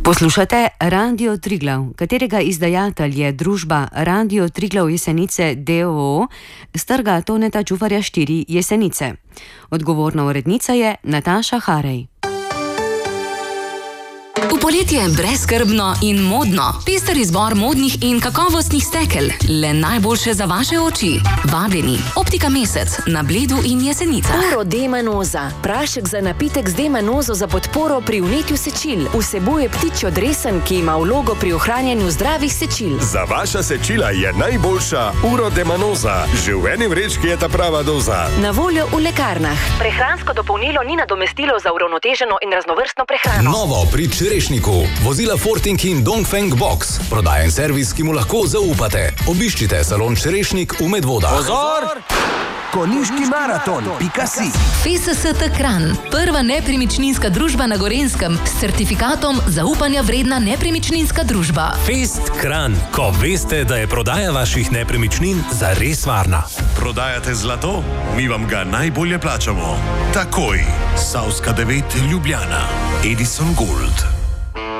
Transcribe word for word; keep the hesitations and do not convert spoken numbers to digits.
Poslušate Radio Triglav, katerega izdajatelj je družba Radio Triglav Jesenice d o o s trga Toneta Čufarja štiri Jesenice. Odgovorna urednica je Nataša Harej. V poletje je brezskrbno in modno. Pester izbor modnih in kakovostnih stekel. Le najboljše za vaše oči. Vabljeni. Optika Mesec na Bledu in Jesenicah. Uro D-manoza. Prašek za napitek z D-manozo za podporo pri vnetju sečil. Vsebuje ptičjo dresen, ki ima vlogo pri ohranjanju zdravih sečil. Za vaša sečila je najboljša Uro D-manoza. Že v eni vrečki je ta prava doza. Na voljo v lekarnah. Prehransko dopolnilo ni nadomestilo za uravnoteženo in raznovrstno prehrano. Novo pri Čerešniku. Vozila Forting in Dongfeng Box. Prodajen servis, ki mu lahko zaupate. Obiščite salon Čerešnik v Medvodah. Pozor! Konjiški maraton, pika si. F S S T Kranj, prva nepremičninska družba na Gorenjskem s certifikatom zaupanja vredna nepremičninska družba. Fest Kranj, ko veste, da je prodaja vaših nepremičnin zares varna. Prodajate zlato? Mi vam ga najbolje plačamo. Takoj. Savska devet Ljubljana. Edison Gold.